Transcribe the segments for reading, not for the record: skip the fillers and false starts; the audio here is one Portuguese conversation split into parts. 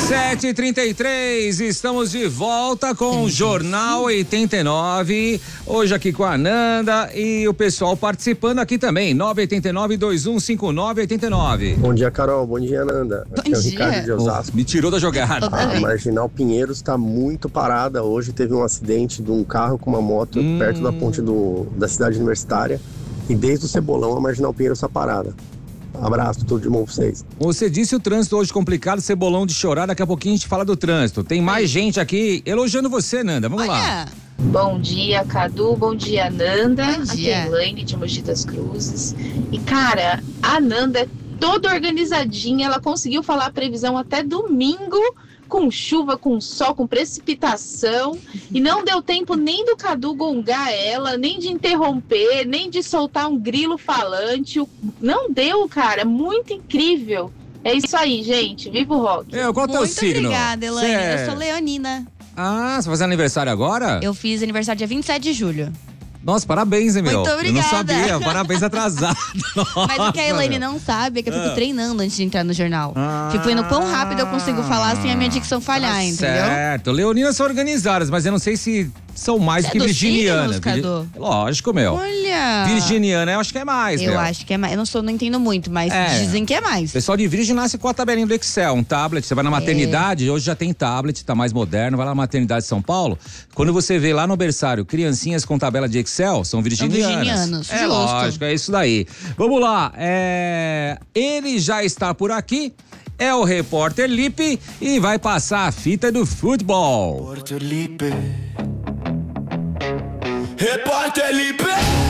7h33, estamos de volta com o Jornal 89. Hoje aqui com a Nanda e o pessoal participando aqui também. 989-2159-89. Bom dia, Carol. Bom dia, Nanda. Aqui é o Ricardo de Osasco. Me tirou da jogada. A Marginal Pinheiros está muito parada. Hoje teve um acidente de um carro com uma moto perto da ponte da cidade universitária. E desde o Cebolão a Marginal Pinheiros está parada. Abraço, tudo de bom pra vocês. Você disse o trânsito hoje complicado, Cebolão de chorar. Daqui a pouquinho a gente fala do trânsito. Tem mais gente aqui elogiando você, Nanda. Vamos lá. Bom dia, Cadu. Bom dia, Nanda. Bom dia. Aqui é a Elaine de Mogi das Cruzes. E, cara, a Nanda é toda organizadinha. Ela conseguiu falar a previsão até domingo, com chuva, com sol, com precipitação. E não deu tempo nem do Cadu gongar ela, nem de interromper, nem de soltar um grilo falante. Não deu, cara. Muito incrível. É isso aí, gente. Viva o rock. Qual é o teu signo? Obrigada, Elaine. Eu sou leonina. Ah, você vai fazer aniversário agora? Eu fiz aniversário dia 27 de julho. Nossa, parabéns, hein, meu? Muito obrigada. Eu não sabia, parabéns atrasado. Mas o que a Elaine não sabe é que eu fico treinando antes de entrar no jornal. Fico vendo quão rápido eu consigo falar sem a minha dicção falhar, entendeu? Certo, leoninas são organizadas, mas eu não sei se são mais Você que é dos virginiana. signos, Cadu? Lógico, meu. Olha! Virginiana, eu acho que é mais, Eu meu. acho que é mais. Eu não entendo muito, mas dizem que é mais. Pessoal de Virgem nasce com a tabelinha do Excel, um tablet. Você vai na maternidade, hoje já tem tablet, tá mais moderno. Vai lá na maternidade de São Paulo. Quando você vê lá no berçário criancinhas com tabela de Excel, são virginianos. É justo. lógico, é isso daí. Vamos lá, ele já está por aqui. É o repórter Lipe e vai passar a fita do futebol. Repórter Lipe. Repórter Lipe.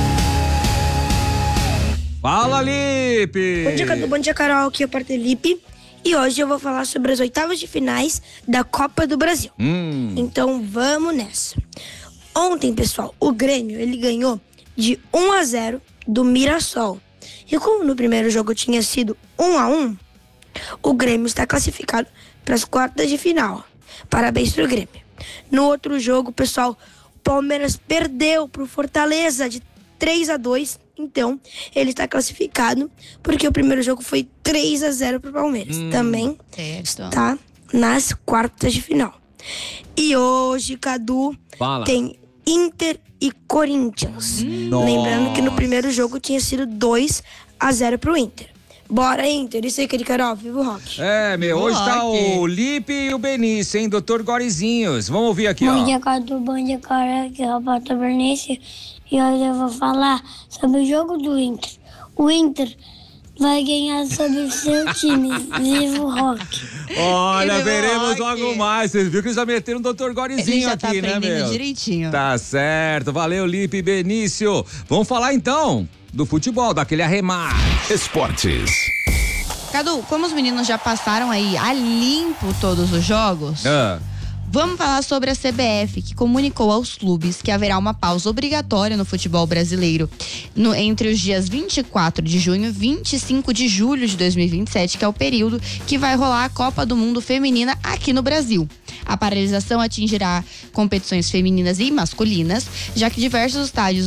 Fala, Lipe! Bom dia, Cadu. Bom dia, Carol. Aqui é o repórter Lipe. E hoje eu vou falar sobre as oitavas de finais da Copa do Brasil. Então vamos nessa. Ontem, pessoal, o Grêmio ele ganhou de 1-0 do Mirassol. E como no primeiro jogo tinha sido 1-1, o Grêmio está classificado para as quartas de final. Parabéns pro Grêmio. No outro jogo, pessoal, o Palmeiras perdeu pro Fortaleza de 3-2. Então, ele está classificado porque o primeiro jogo foi 3-0 pro Palmeiras. Também está nas quartas de final. E hoje, Cadu, tem Inter e Corinthians. Lembrando que no primeiro jogo tinha sido 2-0 pro Inter. Bora, Inter. Isso aí, Carol. Viva o rock. Hoje tá o Lipe e o Benício, hein? Doutor Gorizinhos. Vamos ouvir aqui, ó. Bom dia, Cadu. Bom dia, Carol. Aqui é o repórter Benício. E hoje eu vou falar sobre o jogo do Inter. O Inter vai ganhar sobre o seu time. Viva o rock. Olha, veremos logo mais. Vocês viram que já meteram o doutor Gorizinho já aqui, tá né, aprendendo meu? direitinho. Tá certo. Valeu, Lipe e Benício. Vamos falar, então, do futebol, daquele arremate. Esportes. Cadu, como os meninos já passaram aí a limpo todos os jogos, vamos falar sobre a CBF, que comunicou aos clubes que haverá uma pausa obrigatória no futebol brasileiro entre os dias 24 de junho e 25 de julho de 2027, que é o período que vai rolar a Copa do Mundo Feminina aqui no Brasil. A paralisação atingirá competições femininas e masculinas, já que diversos estádios